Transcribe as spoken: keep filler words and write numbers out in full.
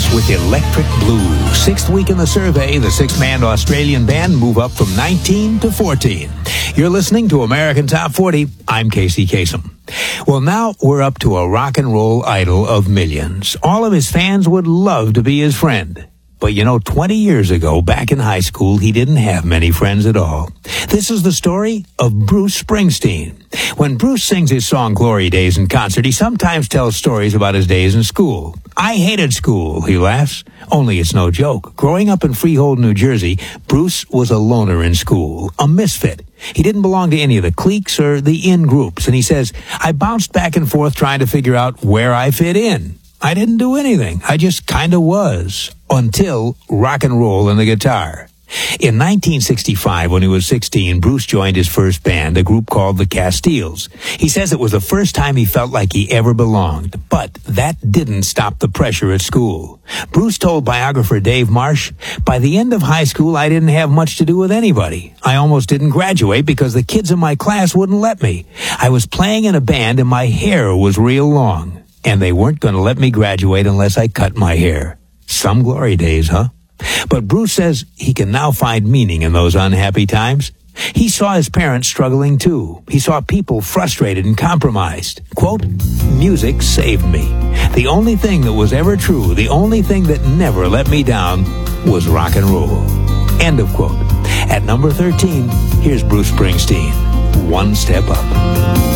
with Electric Blue. Sixth week in the survey, the six-man Australian band move up from nineteen to fourteen. You're listening to American Top forty. I'm Casey Kasem. Well, now we're up to a rock and roll idol of millions. All of his fans would love to be his friend. But you know, twenty years ago, back in high school, he didn't have many friends at all. This is the story of Bruce Springsteen. When Bruce sings his song Glory Days in concert, he sometimes tells stories about his days in school. I hated school, he laughs. Only it's no joke. Growing up in Freehold, New Jersey, Bruce was a loner in school, a misfit. He didn't belong to any of the cliques or the in-groups, and he says, I bounced back and forth trying to figure out where I fit in. I didn't do anything. I just kind of was. Until rock and roll and the guitar. In nineteen sixty-five, when he was sixteen, Bruce joined his first band, a group called the Castiles. He says it was the first time he felt like he ever belonged, but that didn't stop the pressure at school. Bruce told biographer Dave Marsh, by the end of high school, I didn't have much to do with anybody. I almost didn't graduate because the kids in my class wouldn't let me. I was playing in a band and my hair was real long, and they weren't going to let me graduate unless I cut my hair. Some glory days, huh? But Bruce says he can now find meaning in those unhappy times. He saw his parents struggling too. He saw people frustrated and compromised. Quote, music saved me. The only thing that was ever true, the only thing that never let me down was rock and roll. End of quote. At number thirteen, here's Bruce Springsteen, One Step Up.